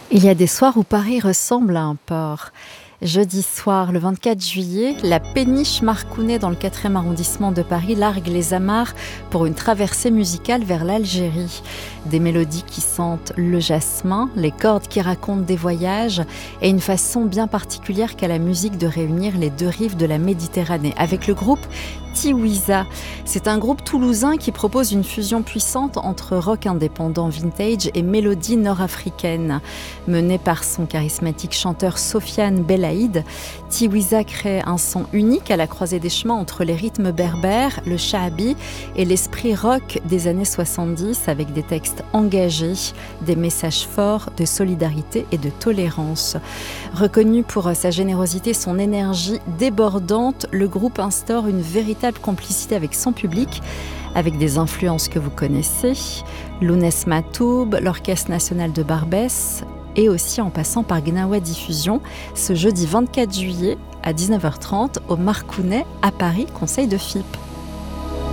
Il y a des soirs où Paris ressemble à un port. Jeudi soir, le 24 juillet, la péniche Marcounet dans le 4e arrondissement de Paris largue les amarres pour une traversée musicale vers l'Algérie. Des mélodies qui sentent le jasmin, les cordes qui racontent des voyages et une façon bien particulière qu'a la musique de réunir les deux rives de la Méditerranée. Avec le groupe Tiwiza. C'est un groupe toulousain qui propose une fusion puissante entre rock indépendant vintage et mélodie nord-africaine. Mené par son charismatique chanteur Sofiane Belaïd, Tiwiza crée un son unique à la croisée des chemins entre les rythmes berbères, le shaabi et l'esprit rock des années 70 avec des textes engagés, des messages forts de solidarité et de tolérance. Reconnu pour sa générosité et son énergie débordante, le groupe instaure une véritable complicité avec son public, avec des influences que vous connaissez, Lounès Matoub, l'Orchestre National de Barbès, et aussi en passant par Gnawa Diffusion, ce jeudi 24 juillet à 19h30 au Marcounet à Paris, Conseil de FIP.